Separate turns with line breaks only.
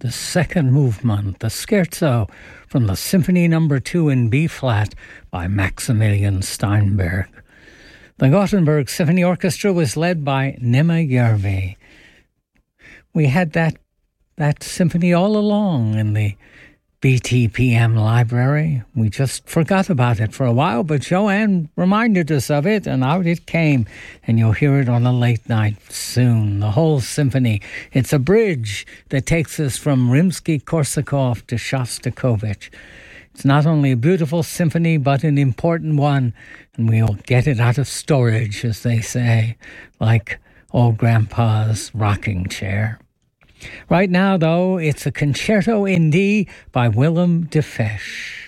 the second movement, the scherzo from the Symphony No. 2 in B-flat by Maximilian Steinberg. The Gothenburg Symphony Orchestra was led by Nima Järvi. We had that symphony all along in the BTPM library. We just forgot about it for a while, but Joanne reminded us of it, and out it came, and you'll hear it on a late night soon. The whole symphony. It's a bridge that takes us from Rimsky-Korsakov to Shostakovich. It's not only a beautiful symphony, but an important one, and we'll get it out of storage, as they say, like old Grandpa's rocking chair. Right now, though, it's a concerto in D by Willem de Fesch.